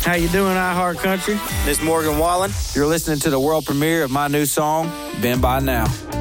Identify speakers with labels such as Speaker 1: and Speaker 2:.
Speaker 1: How you doing, iHeart Country?
Speaker 2: This is Morgan Wallen.
Speaker 1: You're listening to the world premiere of my new song, Been By Now.